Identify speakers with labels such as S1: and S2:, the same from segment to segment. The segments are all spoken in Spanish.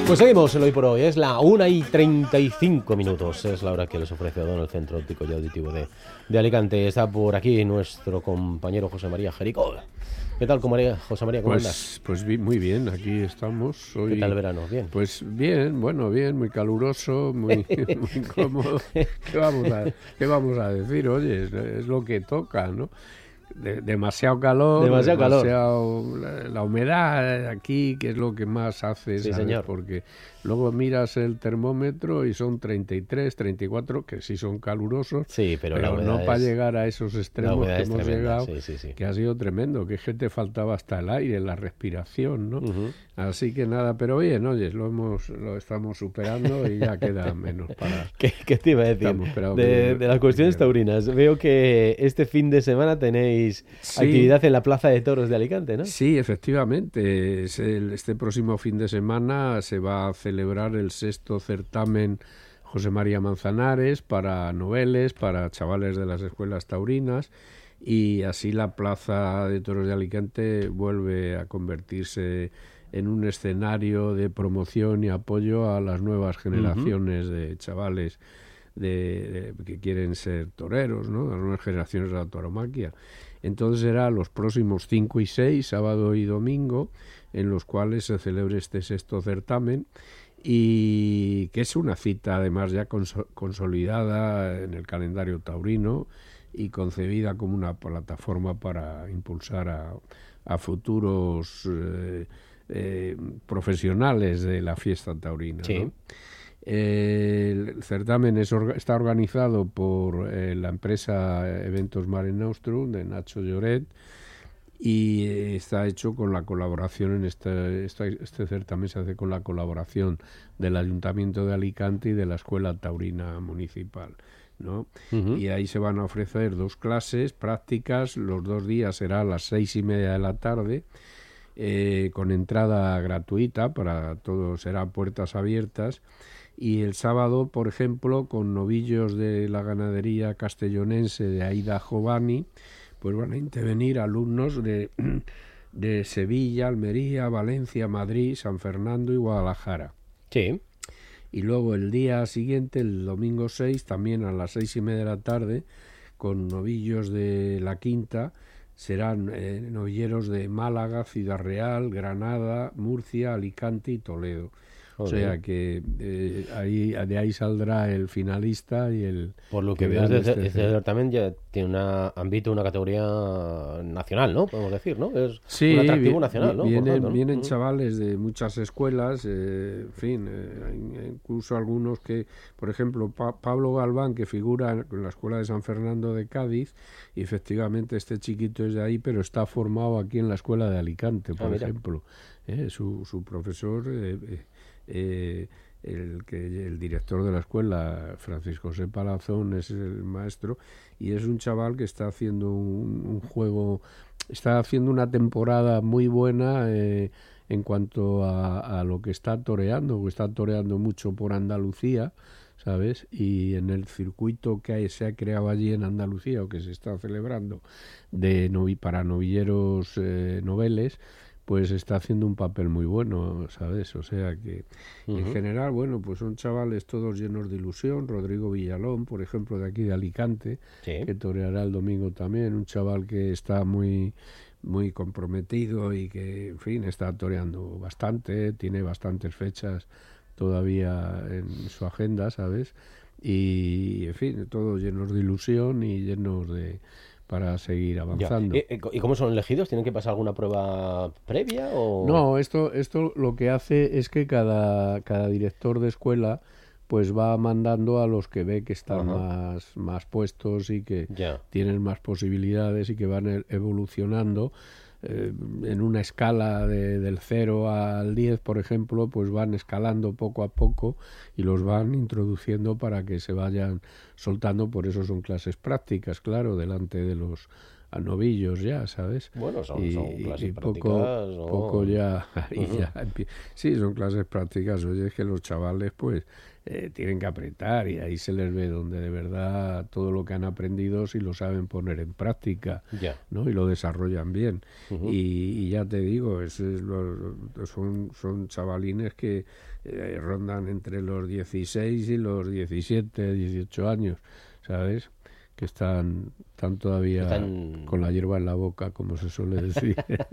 S1: Pues seguimos en Hoy por Hoy, es la 1:35, es la hora que les ofrece O'Donnell, el Centro Óptico y Auditivo de Alicante. Está por aquí nuestro compañero José María Jericó. ¿Qué tal, José María? ¿Cómo andas?
S2: Pues muy bien, aquí estamos. Hoy,
S1: ¿Qué tal el verano? ¿Bien?
S2: Pues bien, muy caluroso, muy cómodo. ¿Qué vamos a decir? Oye, es lo que toca, ¿no? Demasiado calor, la humedad aquí, que es lo que más hace,
S1: sí,
S2: ¿sabes?
S1: Señor.
S2: Porque luego miras el termómetro y son 33, 34, que sí son calurosos,
S1: sí, pero
S2: no para llegar a esos extremos que hemos llegado,
S1: sí.
S2: que ha sido tremendo, que es que te faltaba hasta el aire, la respiración, ¿no?
S1: Uh-huh.
S2: Así que nada, pero bien, oye, lo estamos superando y ya queda menos para...
S1: ¿Qué te iba a decir? De las cuestiones taurinas, veo que este fin de semana tenéis actividad en la Plaza de Toros de Alicante, ¿no?
S2: Sí, efectivamente. Este próximo fin de semana se va a celebrar el 6º certamen José María Manzanares para noveles, para chavales de las escuelas taurinas, y así la Plaza de Toros de Alicante vuelve a convertirse en un escenario de promoción y apoyo a las nuevas generaciones de chavales que quieren ser toreros, ¿no? Las nuevas generaciones de la tauromaquia. Entonces será los próximos 5 y 6, sábado y domingo, en los cuales se celebre este 6º certamen, y que es una cita además ya consolidada en el calendario taurino y concebida como una plataforma para impulsar a futuros profesionales de la fiesta taurina,
S1: sí,
S2: ¿no? El certamen está organizado por la empresa Eventos Mare Nostrum de Nacho Lloret, y está hecho con la colaboración en este certamen se hace con la colaboración del Ayuntamiento de Alicante y de la Escuela Taurina Municipal, ¿no?
S1: Uh-huh.
S2: Y ahí se van a ofrecer 2 clases prácticas. Los 2 días será a las 6:30 de la tarde, con entrada gratuita para todos, será puertas abiertas. Y el sábado, por ejemplo, con novillos de la ganadería castellonense de Aida Jovani, pues van a intervenir alumnos de Sevilla, Almería, Valencia, Madrid, San Fernando y Guadalajara.
S1: Sí.
S2: Y luego el día siguiente, el domingo 6, también a las 6:30 de la tarde, con novillos de la Quinta, serán novilleros de Málaga, Ciudad Real, Granada, Murcia, Alicante y Toledo. O sea que de ahí saldrá el finalista y el...
S1: Por lo que veo, este certamen ya tiene un ámbito, una categoría nacional, ¿no? Podemos decir, ¿no? Es un atractivo nacional, ¿no?
S2: Vienen chavales de muchas escuelas, incluso algunos que, por ejemplo, Pablo Galván, que figura en la Escuela de San Fernando de Cádiz, y efectivamente este chiquito es de ahí, pero está formado aquí en la Escuela de Alicante, por ejemplo. Su profesor... el director de la escuela, Francisco José Palazón, es el maestro, y es un chaval que está haciendo un juego, está haciendo una temporada muy buena en cuanto a lo que está toreando, que está toreando mucho por Andalucía, ¿sabes? Y en el circuito que se ha creado allí en Andalucía, o que se está celebrando para novilleros noveles, pues está haciendo un papel muy bueno, ¿sabes? O sea que, en general, bueno, pues son chavales todos llenos de ilusión. Rodrigo Villalón, por ejemplo, de aquí de Alicante, que toreará el domingo también, un chaval que está muy comprometido y que, en fin, está toreando bastante, tiene bastantes fechas todavía en su agenda, ¿sabes? Y, en fin, todos llenos de ilusión y llenos para seguir avanzando.
S1: ¿Y cómo son elegidos? ¿Tienen que pasar alguna prueba previa? O...
S2: No, esto lo que hace es que cada director de escuela pues va mandando a los que ve que están más puestos y que tienen más posibilidades y que van evolucionando. En una escala del 0 al 10, por ejemplo, pues van escalando poco a poco y los van introduciendo para que se vayan soltando. Por eso son clases prácticas, claro, delante de los a novillos ya, ¿sabes?
S1: Bueno, son clases
S2: y
S1: prácticas.
S2: poco ya, y ya sí, son clases prácticas. Oye, es que los chavales pues tienen que apretar y ahí se les ve donde de verdad todo lo que han aprendido si lo saben poner en práctica,
S1: Ya.
S2: ¿no? Y lo desarrollan bien.
S1: Ujú.
S2: Y ya te digo, son chavalines que rondan entre los 16 y los 17, 18 años, ¿sabes? Que están todavía con la hierba en la boca, como se suele decir.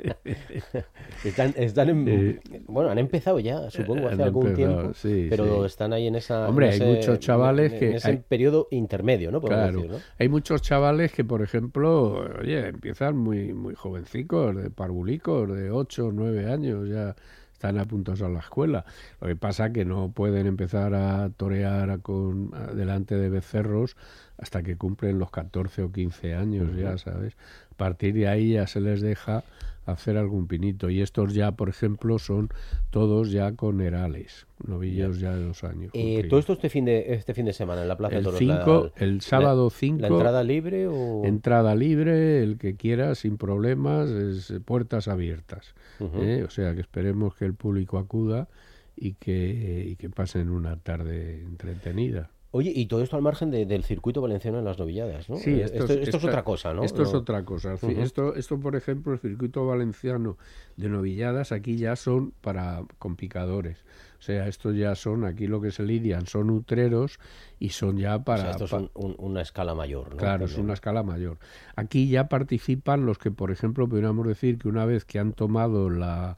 S1: Bueno, han empezado ya, supongo, hace
S2: Han
S1: algún
S2: empezado,
S1: tiempo,
S2: sí,
S1: pero
S2: sí.
S1: están ahí en esa,
S2: Hombre,
S1: en
S2: hay
S1: ese,
S2: muchos chavales
S1: en
S2: que...
S1: ese periodo intermedio, ¿no? Podemos
S2: Claro,
S1: decir, ¿no?
S2: hay muchos chavales que, por ejemplo, oye, empiezan muy, muy jovencicos, de parvulicos, de 8 o 9 años, ya están apuntados a la escuela. Lo que pasa que no pueden empezar a torear delante de becerros hasta que cumplen los 14 o 15 años, ya sabes. A partir de ahí ya se les deja hacer algún pinito. Y estos ya, por ejemplo, son todos ya con herales, novillos ya de 2 años.
S1: Todo esto este fin de semana en la Plaza de Toros.
S2: El sábado 5...
S1: ¿La entrada libre o...?
S2: Entrada libre, el que quiera, sin problemas, es puertas abiertas. O sea, que esperemos que el público acuda y que pasen una tarde entretenida.
S1: Oye, y todo esto al margen del circuito valenciano en las novilladas, ¿no?
S2: Sí,
S1: esto es otra cosa, ¿no?
S2: Esto es otra cosa. Esto, por ejemplo, el circuito valenciano de novilladas, aquí ya son con picadores. O sea, estos ya son, aquí lo que se lidian son utreros y son ya para...
S1: O sea, esto es una escala mayor, ¿no?
S2: Claro, es una escala mayor. Aquí ya participan los que, por ejemplo, podríamos decir que una vez que han tomado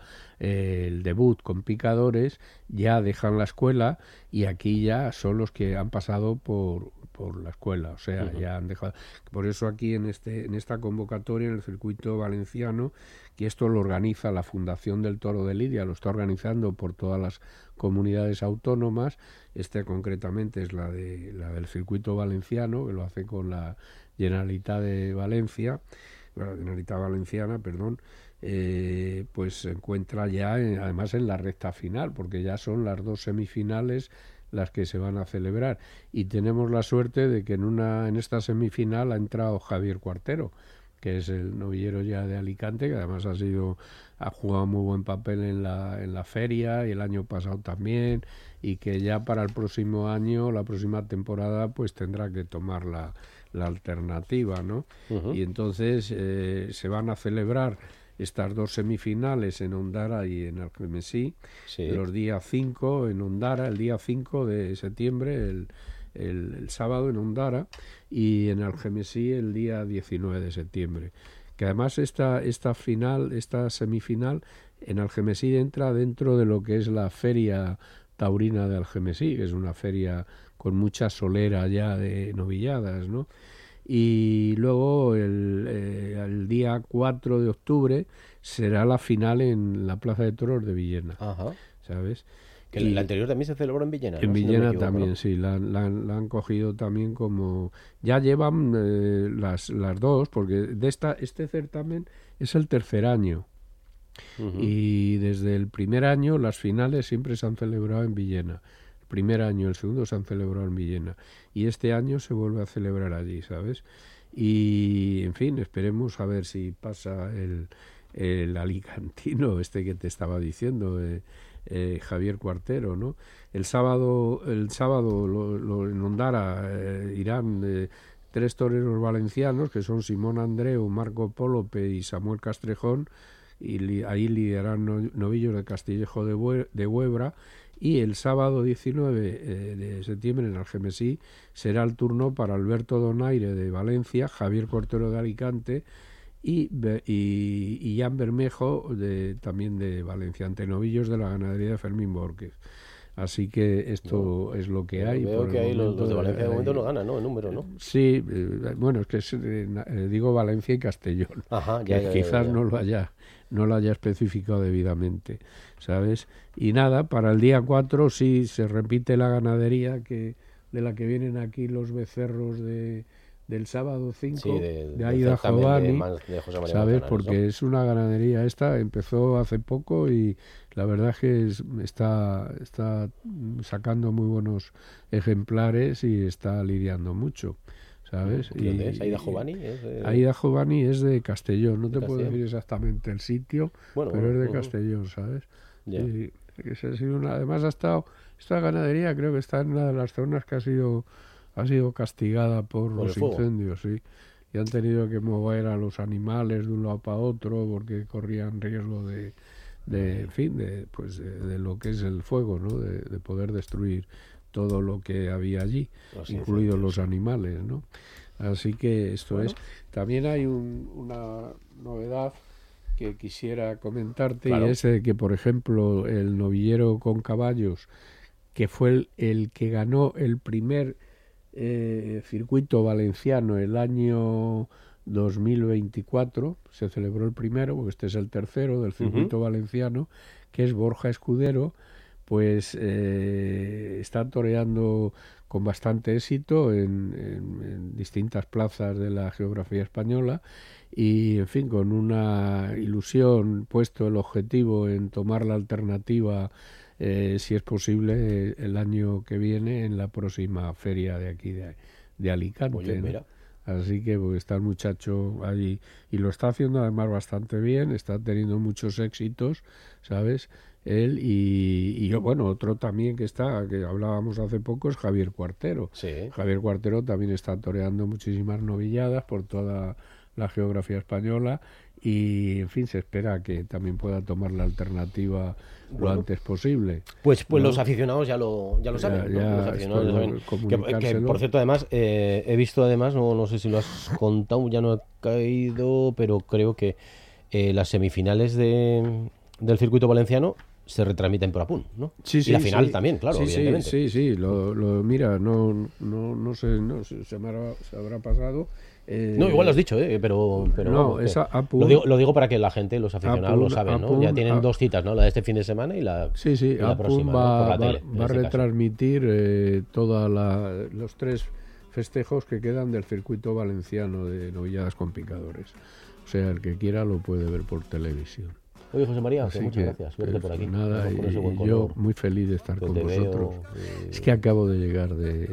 S2: el debut con picadores, ya dejan la escuela y aquí ya son los que han pasado por la escuela, o sea, ya han dejado. Por eso aquí en esta convocatoria, en el circuito valenciano, que esto lo organiza la Fundación del Toro de Lidia, lo está organizando por todas las comunidades autónomas, concretamente es la del circuito valenciano, que lo hace con la Generalitat de Valencia, la Generalitat Valenciana, perdón, pues se encuentra ya además en la recta final, porque ya son las 2 semifinales las que se van a celebrar, y tenemos la suerte de que en esta semifinal ha entrado Javier Cuartero, que es el novillero ya de Alicante, que además ha jugado muy buen papel en la feria y el año pasado también, y que ya para el próximo año, la próxima temporada, pues tendrá que tomar la alternativa, ¿no? Y entonces se van a celebrar estas 2 semifinales en Ondara y en Algemesí, los días 5 en Ondara, el día 5 de septiembre, el sábado en Ondara, y en Algemesí el día 19 de septiembre. Que además esta semifinal en Algemesí entra dentro de lo que es la Feria Taurina de Algemesí, que es una feria con mucha solera ya de novilladas, ¿no? Y luego el día 4 de octubre será la final en la Plaza de Toros de Villena.
S1: Ajá.
S2: ¿Sabes?
S1: Que la anterior también se celebró en Villena, ¿no?
S2: En Villena, si no me equivoco, también,
S1: ¿no?
S2: sí, la han cogido también como... Ya llevan las 2, porque este certamen es el tercer año. Y desde el primer año las finales siempre se han celebrado en Villena. El primer año, el segundo se han celebrado en Villena. Y este año se vuelve a celebrar allí, ¿sabes? Y, en fin, esperemos a ver si pasa el alicantino que te estaba diciendo, Javier Cuartero, ¿no? El sábado en Ondara irán 3 toreros valencianos, que son Simón Andreu, Marco Pólope y Samuel Castrejón, y ahí lidiarán novillos de Castillejo de Huebra, y el sábado 19 de septiembre en Algemesí será el turno para Alberto Donaire de Valencia, Javier Cuartero de Alicante y Jan Bermejo también de Valencia, ante novillos de la ganadería de Fermín Borges. Así que esto es lo que hay.
S1: Veo que ahí los de Valencia de momento no ganan, ¿no? El número, ¿no?
S2: Sí, bueno, es que digo Valencia y Castellón.
S1: Ajá,
S2: quizás no lo haya especificado debidamente, ¿sabes? Y nada, para el día 4 sí se repite la ganadería de la que vienen aquí los becerros del sábado 5, de Aida Jovani, ¿sabes? Porque es una ganadería empezó hace poco y la verdad es que está sacando muy buenos ejemplares y está lidiando mucho, ¿sabes?
S1: ¿Y dónde es? ¿Aida Jovani?
S2: Aida Jovani es de Castellón, no te puedo
S1: Castellón.
S2: decir exactamente el sitio, pero es de Castellón, ¿sabes?
S1: Yeah.
S2: Y además esta ganadería creo que está en una de las zonas que ha sido castigada por los incendios, sí. Y han tenido que mover a los animales de un lado para otro porque corrían riesgo de lo que es el fuego, ¿no? De poder destruir todo lo que había allí, incluidos los animales, ¿no? Así que esto es. También hay una novedad que quisiera comentarte, y es que, por ejemplo, el novillero con caballos, que fue el que ganó el primer circuito valenciano el año 2024, se celebró el primero, porque este es el tercero del circuito valenciano, que es Borja Escudero, pues está toreando con bastante éxito en distintas plazas de la geografía española y, en fin, con una ilusión, puesto el objetivo en tomar la alternativa, si es posible, el año que viene en la próxima feria de aquí de Alicante.
S1: Oye, mira.
S2: Así que pues, está el muchacho allí y lo está haciendo además bastante bien, está teniendo muchos éxitos, ¿sabes? Él y bueno, otro también que hablábamos hace poco, es Javier Cuartero.
S1: Sí.
S2: Javier Cuartero también está toreando muchísimas novilladas por toda la geografía española y, en fin, se espera que también pueda tomar la alternativa lo antes posible.
S1: Pues ¿no? Los aficionados ya lo saben. Los aficionados ya saben. Que, por cierto, además, he visto además, no sé si lo has contado, ya no he caído, pero creo que las semifinales del circuito valenciano se retransmiten por Apun, ¿no?
S2: Sí,
S1: y la final también, claro,
S2: sí,
S1: evidentemente.
S2: Sí, mira, no sé, se habrá pasado.
S1: No, igual lo has dicho, pero
S2: no,
S1: vamos,
S2: esa Apun,
S1: lo digo para que la gente, los aficionados
S2: Apun,
S1: lo saben, ¿no?
S2: Apun,
S1: ya tienen dos citas, ¿no? La de este fin de semana y la próxima,
S2: va,
S1: ¿no? Por la tele,
S2: va a retransmitir todos los 3 festejos que quedan del circuito valenciano de novilladas con picadores. O sea, el que quiera lo puede ver por televisión.
S1: Oye, José María, muchas gracias. Verte por aquí.
S2: Nada, y yo muy feliz de estar con vosotros. Es que acabo de llegar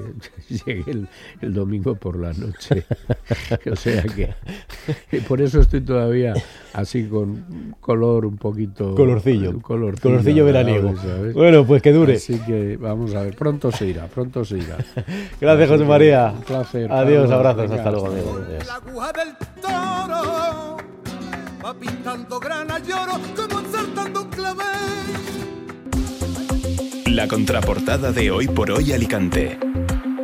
S2: llegué el domingo por la noche. O sea que por eso estoy todavía así con color un poquito...
S1: Colorcillo veraniego. ¿Sabes? Bueno, pues que dure.
S2: Así que vamos a ver, pronto se irá.
S1: Gracias, José María.
S2: Un placer.
S1: Adiós, abrazos, hasta luego, amigo.
S3: La aguja del toro va pintando grana y oro como ensartando un clavel.
S4: La contraportada de Hoy por Hoy Alicante.